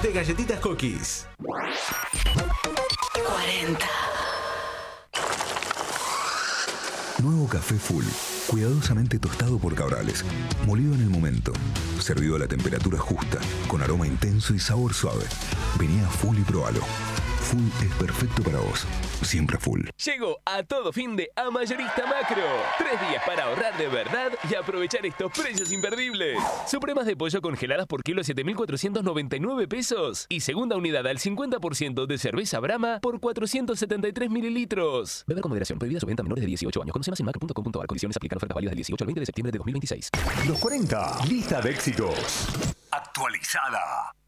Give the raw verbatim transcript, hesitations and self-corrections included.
de Galletitas Cookies. cuarenta. Nuevo café Full, cuidadosamente tostado por Cabrales, molido en el momento, servido a la temperatura justa, con aroma intenso y sabor suave. Vení a Full y probalo. Full es perfecto para vos, siempre Full. Llegó a todo fin de a Mayorista Macro. Tres días para ahorrar de verdad y aprovechar estos precios imperdibles. Supremas de pollo congeladas por kilo siete mil cuatrocientos noventa y nueve pesos. Y segunda unidad al cincuenta por ciento de cerveza Brahma por cuatrocientos setenta y tres mililitros. Beber con moderación. Prohibida su venta a menores de dieciocho años. Conoce más en macro punto com punto ar. Condiciones aplican. Ofertas válidas del dieciocho al veinte de septiembre de dos mil veintiséis. Los cuarenta, lista de éxitos. Actualizada.